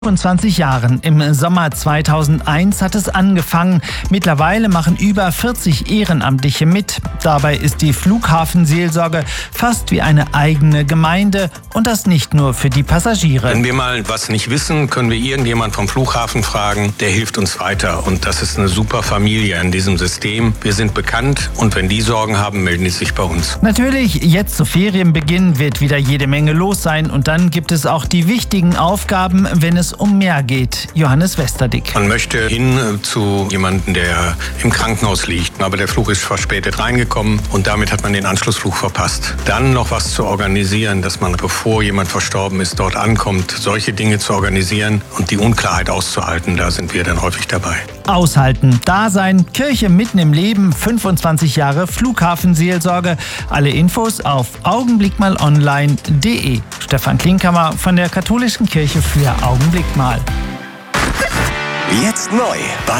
25 Jahren. Im Sommer 2001 hat es angefangen. Mittlerweile machen über 40 Ehrenamtliche mit. Dabei ist die Flughafenseelsorge fast wie eine eigene Gemeinde und das nicht nur für die Passagiere. Wenn wir mal was nicht wissen, können wir irgendjemand vom Flughafen fragen, der hilft uns weiter. Und das ist eine super Familie in diesem System. Wir sind bekannt und wenn die Sorgen haben, melden die sich bei uns. Natürlich, jetzt zu Ferienbeginn wird wieder jede Menge los sein und dann gibt es auch die wichtigen Aufgaben, wenn es um mehr geht. Johannes Westerdick. Man möchte hin zu jemandem, der im Krankenhaus liegt, aber der Flug ist verspätet reingekommen und damit hat man den Anschlussflug verpasst. Dann noch was zu organisieren, dass man, bevor jemand verstorben ist, dort ankommt, solche Dinge zu organisieren und die Unklarheit auszuhalten, da sind wir dann häufig dabei. Aushalten, Dasein, Kirche mitten im Leben, 25 Jahre Flughafenseelsorge. Alle Infos auf augenblickmalonline.de. Stefan Klinkhammer von der Katholischen Kirche für Augenblick mal. Jetzt neu bei